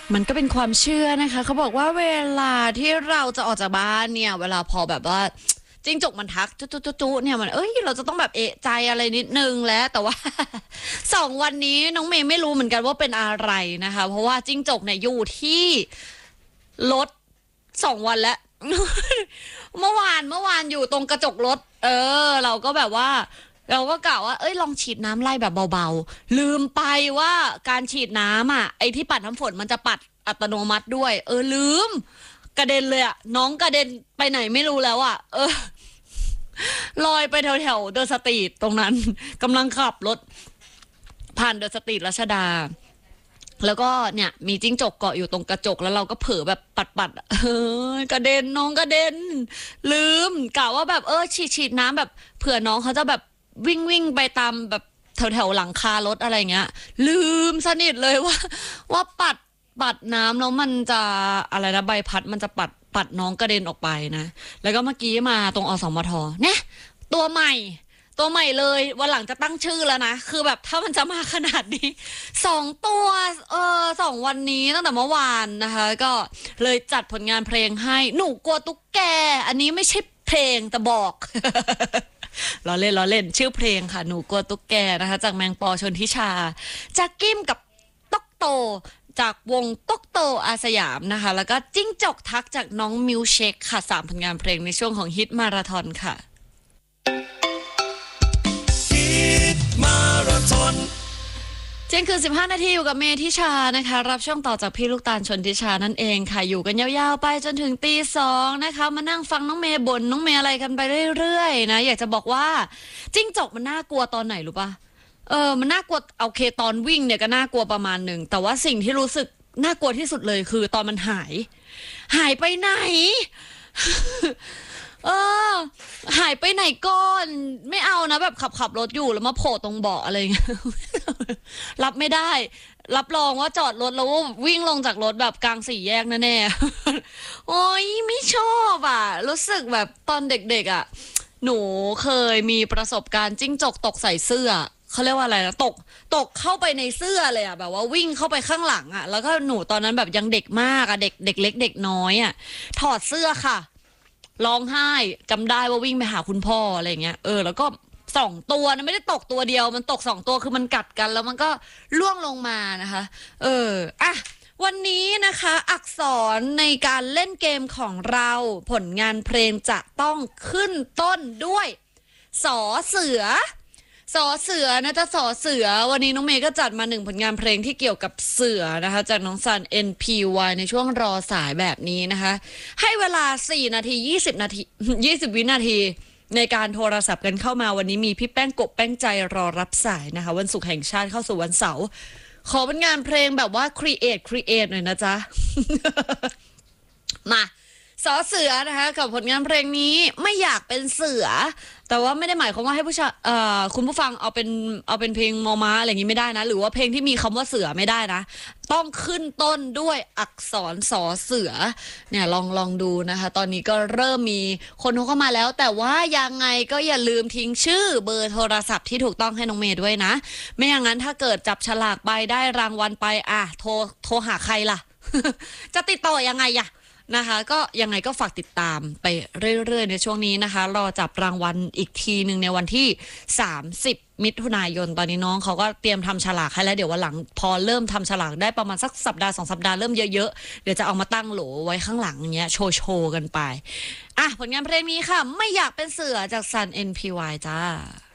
มันก็เป็นความเชื่อนะคะเขาบอกว่าเวลาที่เราจะออกจากบ้านเนี่ยเวลาพอแบบว่าจิ้งจกมันทักจุเนี่ยมันเราจะต้องแบบเอะใจอะไรนิดนึงแล้วแต่ว่า 2 วันนี้น้องเมย์ไม่รู้เหมือนกันว่าเป็นอะไรนะคะเพราะว่าจิ้งจกเนี่ยอยู่ที่รถ2 วันแล้ว เมื่อวานอยู่ตรงกระจกรถเราก็แบบว่าเราก็กะว่าลองฉีดน้ำไล่แบบเบาๆลืมไปว่าการฉีดน้ำไอ้ที่ปัดน้ำฝนมันจะปัดอัตโนมัติด้วยลืมกระเด็นเลยน้องกระเด็นไปไหนไม่รู้แล้วลอยไปแถวเดอะสตรีทตรงนั้นกำลังขับรถผ่านเดอะสตรีทรัชดาแล้วก็เนี่ยมีจิ้งจกเกาะอยู่ตรงกระจกแล้วเราก็เผลอแบบปัดกระเด็นน้องกระเด็นลืมกะว่าแบบฉีดน้ำแบบเผื่อน้องเขาจะแบบวิ่งไปตามแบบแถวหลังคารถอะไรเงี้ยลืมสนิทเลยว่าปัดน้ำแล้วมันจะอะไรนะใบพัดมันจะปัดน้องกระเด็นออกไปนะแล้วก็เมื่อกี้มาตรงอสมทเนี่ยตัวใหม่เลยวันหลังจะตั้งชื่อแล้วนะคือแบบถ้ามันจะมาขนาดนี้2 ตัว2 วันนี้ตั้งแต่เมื่อวานนะคะก็เลยจัดผลงานเพลงให้หนูกลัวตุ๊กแกอันนี้ไม่ใช่เพลงแต่บอก ล้อเล่นชื่อเพลงค่ะหนูกลัวตุ๊กแกนะคะจากแมงปอชนทิชาจากกิ้มกับต๊อกโตจากวงต๊อกโตอาสยามนะคะแล้วก็จิ้งจกทักจากน้องมิวเชคค่ะ3 ผลงานเพลงในช่วงของฮิตมาราธอนค่ะเที่ยงคืน15 นาทีอยู่กับเมทิชานะคะรับช่วงต่อจากพี่ลูกตาลชนทิชานั่นเองค่ะอยู่กันยาวๆไปจนถึงตี 2นะคะมานั่งฟังน้องเมย์บ่นน้องเมย์อะไรกันไปเรื่อยๆนะอยากจะบอกว่าจิ้งจกมันน่ากลัวตอนไหนรู้ปะมันน่ากลัวโอเคตอนวิ่งเนี่ยก็น่ากลัวประมาณหนึ่งแต่ว่าสิ่งที่รู้สึกน่ากลัวที่สุดเลยคือตอนมันหายไปไหน หายไปไหนก่อนไม่เอานะแบบขับรถอยู่แล้วมาโผล่ตรงเบาะอะไรเงี้ย รับไม่ได้รับรองว่าจอดรถแล้ววิ่งลงจากรถแบบกลาง4 แยกแน่ๆ โอ้ยไม่ชอบรู้สึกแบบตอนเด็กๆหนูเคยมีประสบการณ์จิ้งจกตกใส่เสื้อเขาเรียกว่าอะไรนะตกเข้าไปในเสื้อเลยแบบว่าวิ่งเข้าไปข้างหลังแล้วก็หนูตอนนั้นแบบยังเด็กมากเด็กเล็กเด็กน้อยถอดเสื้อค่ะร้องไห้จำได้ว่าวิ่งไปหาคุณพ่ออะไรเงี้ยแล้วก็2 ตัวนะไม่ได้ตกตัวเดียวมันตก2 ตัวคือมันกัดกันแล้วมันก็ล่วงลงมานะคะวันนี้นะคะอักษรในการเล่นเกมของเราผลงานเพลงจะต้องขึ้นต้นด้วยสอเสือนะจ๊ะสอเสือวันนี้น้องเมย์ก็จัดมา1 ผลงานเพลงที่เกี่ยวกับเสือนะคะจากน้องซัน NPY ในช่วงรอสายแบบนี้นะคะให้เวลา4 นาที 20 นาที 20 วินาทีในการโทรศัพท์กันเข้ามาวันนี้มีพี่แป้งกบแป้งใจรอรับสายนะคะวันศุกร์แห่งชาติเข้าสู่วันเสาร์ขอเป็นงานเพลงแบบว่าครีเอทหน่อยนะจ๊ะ มาสอเสือนะคะกับผลงานเพลงนี้ไม่อยากเป็นเสือแต่ว่าไม่ได้หมายความว่าให้คุณผู้ฟังเอาเป็นเพลงมอม้าอะไรอย่างนี้ไม่ได้นะหรือว่าเพลงที่มีคำว่าเสือไม่ได้นะต้องขึ้นต้นด้วยอักษรสอเสือเนี่ยลองดูนะคะตอนนี้ก็เริ่มมีคนเข้ามาแล้วแต่ว่ายังไงก็อย่าลืมทิ้งชื่อเบอร์โทรศัพท์ที่ถูกต้องให้น้องเมย์ด้วยนะไม่อย่างนั้นถ้าเกิดจับฉลากไปได้รางวัลไปโทรหาใครล่ะ จะติดต่อยังไงนะคะก็ยังไงก็ฝากติดตามไปเรื่อยๆในช่วงนี้นะคะรอจับรางวัลอีกทีหนึ่งในวันที่30 มิถุนายนตอนนี้น้องเขาก็เตรียมทำฉลากให้แล้วเดี๋ยววันหลังพอเริ่มทำฉลากได้ประมาณสักสัปดาห์2 สัปดาห์เริ่มเยอะๆเดี๋ยวจะเอามาตั้งโหลไว้ข้างหลังอย่างเงี้ยโชว์กันไปผลงานเพลงนี้ค่ะไม่อยากเป็นเสือจากซัน NPY จ้า